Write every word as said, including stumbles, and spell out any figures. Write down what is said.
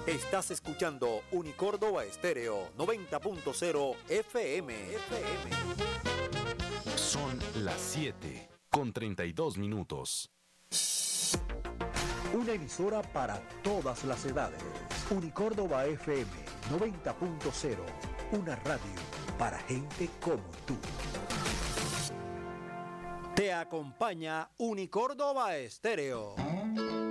Estás escuchando Unicórdoba Estéreo noventa punto cero F M. F M. Son las siete con treinta y dos minutos. Una emisora para todas las edades. Unicórdoba F M noventa punto cero. Una radio para gente como tú. Te acompaña Unicórdoba Estéreo.